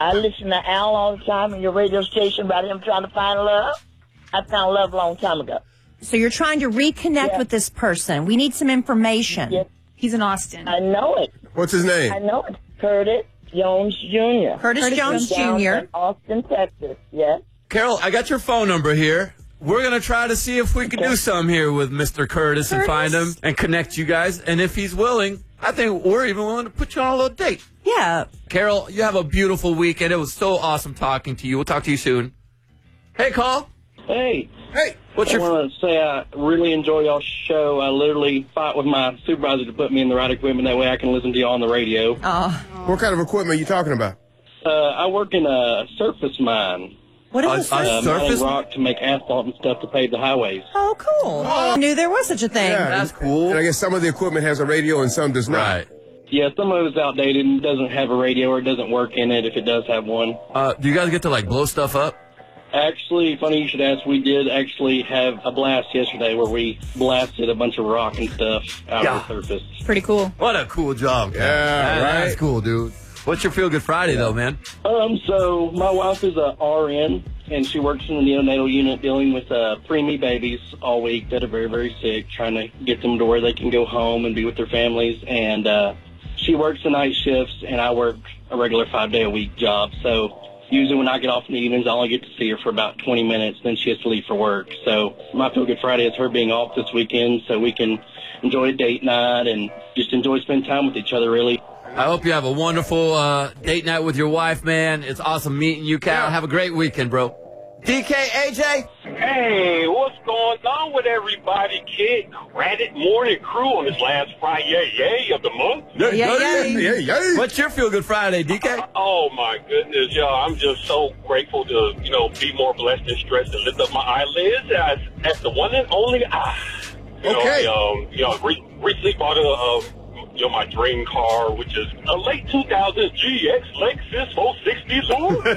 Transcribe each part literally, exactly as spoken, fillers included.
I listen to Al all the time on your radio station about him trying to find love. I found love a long time ago. So you're trying to reconnect yeah. with this person. We need some information. Yeah. He's in Austin. I know it. What's his name? I know it. Curtis Jones Junior Curtis, Curtis Jones Junior In Austin, Texas. Yes. Carol, I got your phone number here. We're going to try to see if we can okay. do something here with Mister Curtis, Curtis and find him and connect you guys. And if he's willing, I think we're even willing to put you on a little date. Yeah. Carol, you have a beautiful weekend. It was so awesome talking to you. We'll talk to you soon. Hey, Call. Hey. Hey. What's your I want to say I really enjoy y'all's show. I literally fight with my supervisor to put me in the right equipment. That way I can listen to y'all on the radio. Oh. What kind of equipment are you talking about? Uh, I work in a surface mine. What is a, a uh, surface? mining rock to make asphalt and stuff to pave the highways. Oh, cool. I knew there was such a thing. Yeah, that's cool. And I guess some of the equipment has a radio and some does not. Right. Yeah, some of it's outdated and doesn't have a radio or it doesn't work in it if it does have one. Uh, do you guys get to, like, blow stuff up? Actually, funny you should ask, we did actually have a blast yesterday where we blasted a bunch of rock and stuff out yeah. of the surface. Pretty cool. What a cool job. Yeah, that, right? That's cool, dude. What's your Feel Good Friday, though, man? Um, so my wife is a R N, and she works in the neonatal unit dealing with uh, preemie babies all week that are very, very sick, trying to get them to where they can go home and be with their families. And uh, she works the night shifts, and I work a regular five-day-a-week job. So usually when I get off in the evenings, I only get to see her for about twenty minutes, then she has to leave for work. So my Feel Good Friday is her being off this weekend so we can enjoy a date night and just enjoy spending time with each other, really. I hope you have a wonderful uh, date night with your wife, man. It's awesome meeting you, Cal. Have a great weekend, bro. D K, A J? Hey, what's going on with everybody, Kid Credit Morning Crew on this last Friday yay of the month? Yeah, yeah, yeah, yeah. What's your Feel Good Friday, D K? Oh, my goodness, y'all. I'm just so grateful to, you know, be more blessed and stressed and lift up my eyelids as, as the one and only I. You Okay. Know, um, you know, re- recently bought a, a you know, my dream car, which is a late two thousands G X Lexus four sixty Zoom.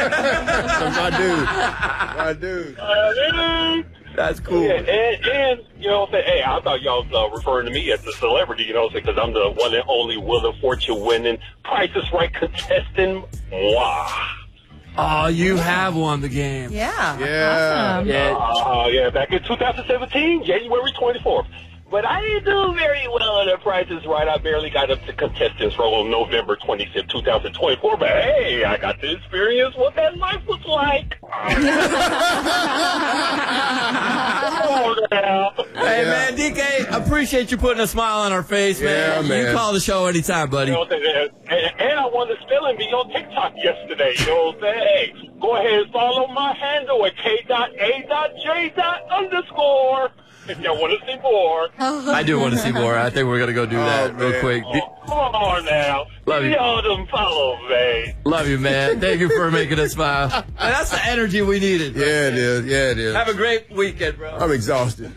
My dude. My dude. Uh, That's cool. Yeah, and, and, you know, say, hey, I thought y'all was uh, referring to me as a celebrity, you know, because I'm the one and only Wheel of Fortune winning Price is Right contestant. Wow. Oh, you have won the game. Yeah. Yeah. Awesome. Yeah. Uh, yeah, back in two thousand seventeen, January twenty-fourth. But I didn't do very well on the Price is Right. I barely got up to contestants role on November twenty-fifth, twenty twenty-four. But hey, I got to experience what that life was like. Oh, now. Hey, Yeah. man, D K, appreciate you putting a smile on our face, man. Yeah, man. You call the show anytime, buddy. You know what I'm saying? And, and I won the spelling bee on TikTok yesterday. You know what I'm saying? Hey, go ahead and follow my handle at K.A.J. underscore. If y'all want to see more. I do want to see more. I think we're going to go do that Oh, real man. quick. D- Oh, come on now. Love you. Y'all them follow me. Love you, man. Thank you for making us smile. Man, that's the energy we needed. Yeah, it is. Yeah, it is. Have a great weekend, bro. I'm exhausted.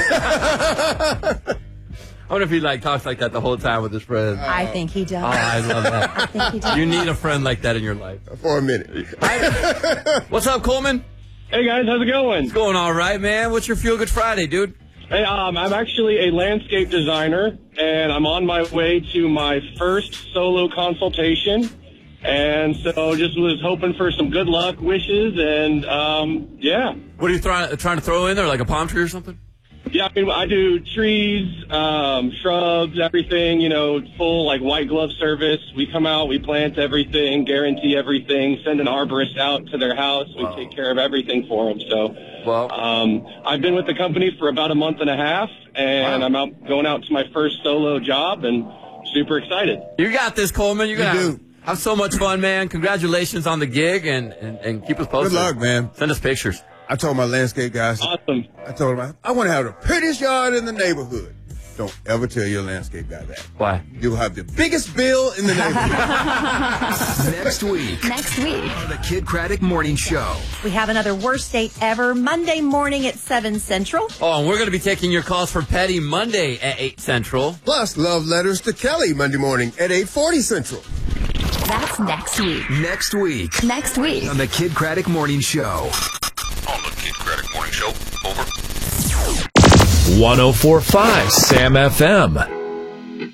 I wonder if he like talks like that the whole time with his friends. I think he does. Oh, I love that. I think he does. You need a friend like that in your life. For a minute. What's up, Coleman? Hey, guys, how's it going? It's going all right, man. What's your Feel Good Friday, dude? Hey, um, I'm actually a landscape designer, and I'm on my way to my first solo consultation. And so just was hoping for some good luck wishes, and, um, yeah. What are you trying trying to throw in there, like a palm tree or something? Yeah, I mean, I do trees, um, shrubs, everything, you know, full, like, white glove service. We come out, we plant everything, guarantee everything, send an arborist out to their house. We Wow. take care of everything for them. So, Well, um, I've been with the company for about a month and a half, and Wow. I'm out going out to my first solo job, and super excited. you got this, Coleman. You're You gonna do. have, have so much fun, man. Congratulations on the gig, and, and, and keep us posted. Good luck, man. Send us pictures. I told my landscape guys, Awesome. I told them, I, I want to have the prettiest yard in the neighborhood. Don't ever tell your landscape guy that. Why? You'll have the biggest bill in the neighborhood. Next week Next week, on the Kid Craddock Morning Show. we have another worst date ever, Monday morning at seven Central. Oh, and we're going to be taking your calls for Petty Monday at eight Central. Plus, love letters to Kelly Monday morning at eight forty Central. That's next week. Next week Next week. on the Kid Craddock Morning Show. On the Kid Craddock Morning Show. Over. one oh four point five Sam F M.